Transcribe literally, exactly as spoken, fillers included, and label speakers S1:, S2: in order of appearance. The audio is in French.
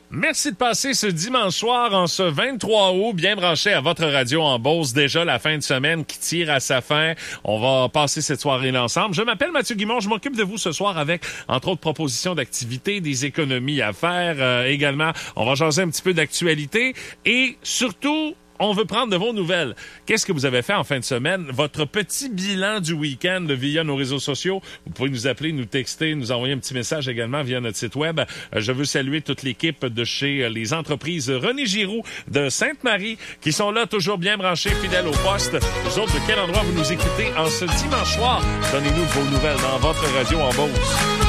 S1: Merci de passer ce dimanche soir en ce vingt-trois août, bien branché à votre radio en Beauce. Déjà la fin de semaine qui tire à sa fin. On va passer cette soirée-là ensemble. Je m'appelle Mathieu Guimond. Je m'occupe de vous ce soir avec, entre autres, propositions d'activités, des économies à faire. Euh, également, on va jaser un petit peu d'actualité et surtout, on veut prendre de vos nouvelles. Qu'est-ce que vous avez fait en fin de semaine? Votre petit bilan du week-end via nos réseaux sociaux. Vous pouvez nous appeler, nous texter, nous envoyer un petit message également via notre site web. Je veux saluer toute l'équipe de chez les entreprises René Giroux de Sainte-Marie qui sont là, toujours bien branchés, fidèles au poste. Vous autres, de quel endroit vous nous écoutez en ce dimanche soir? Donnez-nous vos nouvelles dans votre radio en Beauce.